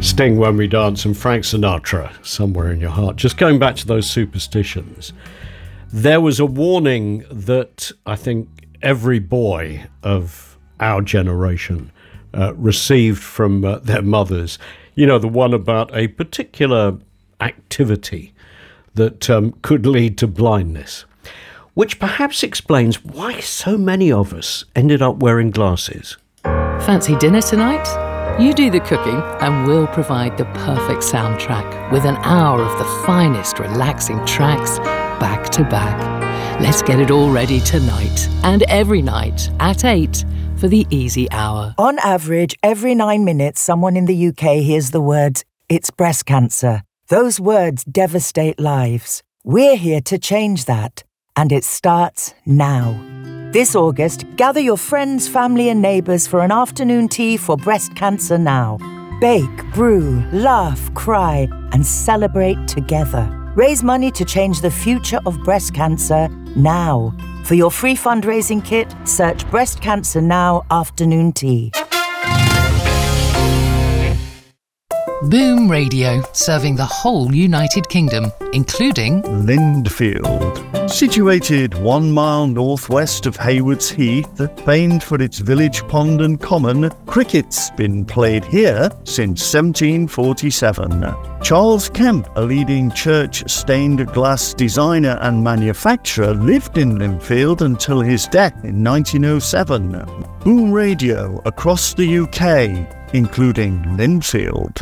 Sting, When We Dance, and Frank Sinatra, Somewhere in Your Heart. Just going back to those superstitions, there was a warning that I think every boy of our generation received from their mothers. You know, the one about a particular activity that could lead to blindness, which perhaps explains why so many of us ended up wearing glasses. Fancy dinner tonight? You do the cooking and we'll provide the perfect soundtrack with an hour of the finest relaxing tracks back to back. Let's get it all ready tonight and every night at 8 for the Easy Hour. On average, every 9 minutes, someone in the UK hears the words, "It's breast cancer." Those words devastate lives. We're here to change that, and it starts now. This August, gather your friends, family and neighbours for an afternoon tea for Breast Cancer Now. Bake, brew, laugh, cry and celebrate together. Raise money to change the future of breast cancer now. For your free fundraising kit, search Breast Cancer Now Afternoon Tea. Boom Radio, serving the whole United Kingdom, including Lindfield. Situated 1 mile northwest of Haywards Heath, famed for its village pond and common, cricket's been played here since 1747. Charles Kemp, a leading church stained glass designer and manufacturer, lived in Lindfield until his death in 1907. Boom Radio across the UK, including Lindfield.